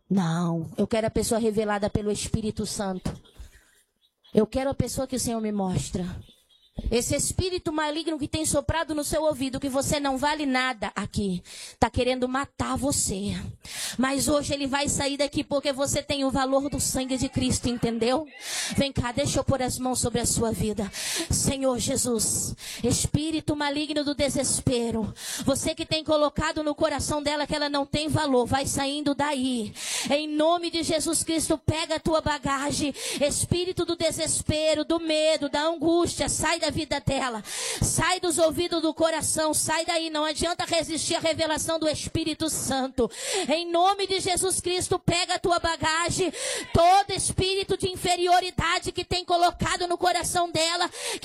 Não, eu quero a pessoa revelada pelo Espírito Santo. Eu quero a pessoa que o Senhor me mostra. Esse espírito maligno que tem soprado no seu ouvido, que você não vale nada aqui, está querendo matar você. Mas hoje ele vai sair daqui porque você tem o valor do sangue de Cristo, entendeu? Vem cá, deixa eu pôr as mãos sobre a sua vida. Senhor Jesus, espírito maligno do desespero, você que tem colocado no coração dela que ela não tem valor, vai saindo daí. Em nome de Jesus Cristo, pega a tua bagagem. Espírito do desespero, do medo, da angústia, sai da vida dela, sai dos ouvidos do coração, sai daí, não adianta resistir à revelação do Espírito Santo. Em nome de Jesus Cristo, pega a tua bagagem. Todo espírito de inferioridade que tem colocado no coração dela